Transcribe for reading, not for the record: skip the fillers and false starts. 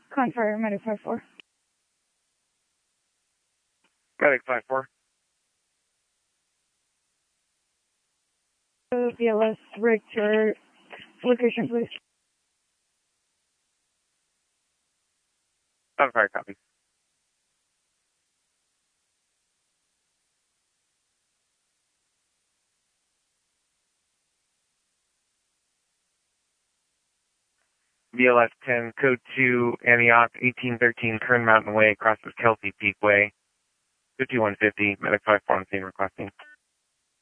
Confire, Medic 5-4. Medic 5-4. BLS rig to our location, please. Confire, copy. VLS 10, code 2, Antioch, 1813 Kern Mountain Way, across the Kelsey Peak Way. 5150, Medic 5-4 on scene requesting.